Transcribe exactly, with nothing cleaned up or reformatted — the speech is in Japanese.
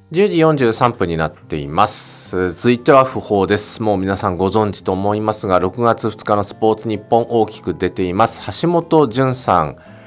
じゅうじよんじゅうさんぷんになっています。続いては訃報です。もう皆さんご存知と思いますが、ろくがつふつかのスポーツニッポン大きく出ています。橋本淳さん、